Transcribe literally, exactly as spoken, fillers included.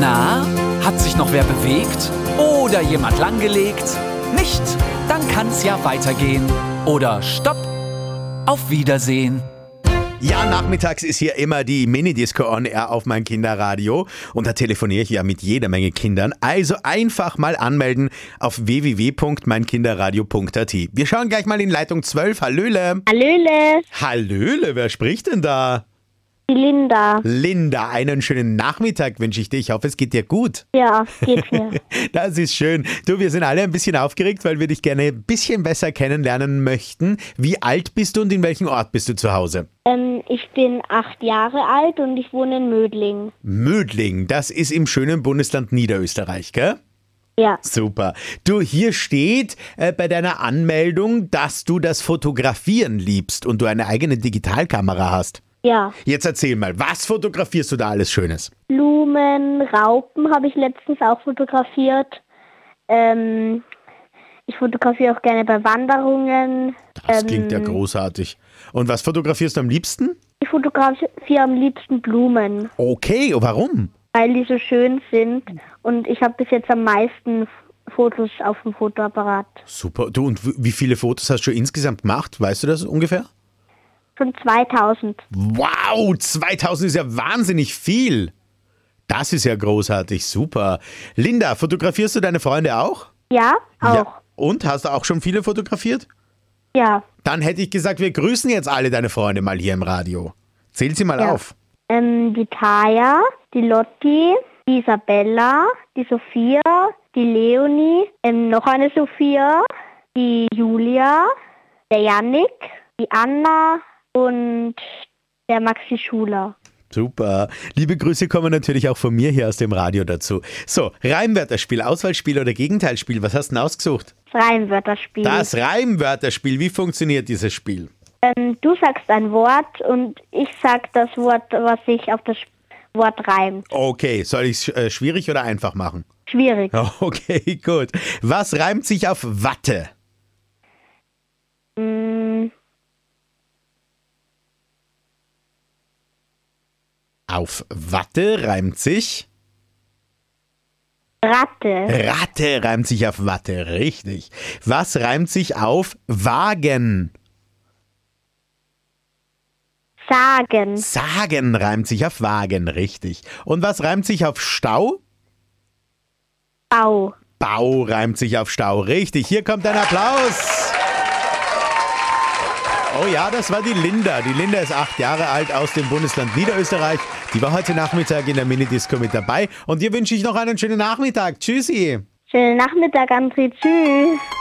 Na, hat sich noch wer bewegt? Oder jemand langgelegt? Nicht? Dann kann's ja weitergehen. Oder Stopp! Auf Wiedersehen. Ja, nachmittags ist hier immer die Minidisco on Air auf mein Kinderradio und da telefoniere ich ja mit jeder Menge Kindern. Also einfach mal anmelden auf w w w punkt mein kinderradio punkt a t. Wir schauen gleich mal in Leitung zwölf. Hallöle. Hallöle, Hallöle, wer spricht denn da? die Linda. Linda, einen schönen Nachmittag wünsche ich dir. Ich hoffe, es geht dir gut. Ja, geht's mir. Das ist schön. Du, wir sind alle ein bisschen aufgeregt, weil wir dich gerne ein bisschen besser kennenlernen möchten. Wie alt bist du und in welchem Ort bist du zu Hause? ähm, ich bin acht Jahre alt und ich wohne in Mödling. Mödling, das ist im schönen Bundesland Niederösterreich, gell? Ja, Super. Du, hier steht äh, bei deiner Anmeldung, dass du das Fotografieren liebst und du eine eigene Digitalkamera hast. ja. Jetzt erzähl mal, was fotografierst du da alles Schönes? Blumen, Raupen habe ich letztens auch fotografiert. Ähm, ich fotografiere auch gerne bei Wanderungen. Das ähm, klingt ja großartig. Und was fotografierst du am liebsten? Ich fotografiere am liebsten Blumen, Okay, warum? weil die so schön sind. Und ich habe bis jetzt am meisten Fotos auf dem Fotoapparat. Super. Du, und w- wie viele Fotos hast du insgesamt gemacht? Weißt du das ungefähr? Schon zweitausend. Wow, zweitausend ist ja wahnsinnig viel. Das ist ja großartig, super. Linda, fotografierst du deine Freunde auch? Ja, auch. Ja. Und, hast du auch schon viele fotografiert? Ja. Dann hätte ich gesagt, wir grüßen jetzt alle deine Freunde mal hier im Radio. Zähl sie mal Ja. auf. Ähm, die Taya, die Lotti, die Isabella, die Sophia, die Leonie, ähm, noch eine Sophia, die Julia, der Yannick, die Anna und der Maxi Schuler. Super. Liebe Grüße kommen natürlich auch von mir hier aus dem Radio dazu. So, Reimwörterspiel, Auswahlspiel oder Gegenteilspiel, was hast du denn ausgesucht? Reimwörterspiel. Das Reimwörterspiel, wie funktioniert dieses Spiel? Ähm, du sagst ein Wort und ich sag das Wort, was sich auf das Wort reimt. Okay, soll ich es äh, schwierig oder einfach machen? Schwierig. Okay, gut. Was reimt sich auf Watte? Mm, Auf Watte reimt sich... Ratte. Ratte reimt sich auf Watte, richtig. Was reimt sich auf Wagen? Sagen. Sagen reimt sich auf Wagen, richtig. Und was reimt sich auf Stau? Bau. Bau reimt sich auf Stau, richtig. Hier kommt ein Applaus. Oh ja, das war die Linda. Die Linda ist acht Jahre alt aus dem Bundesland Niederösterreich. Die war heute Nachmittag in der Minidisco mit dabei. Und dir wünsche ich noch einen schönen Nachmittag. Tschüssi. Schönen Nachmittag, André. Tschüss.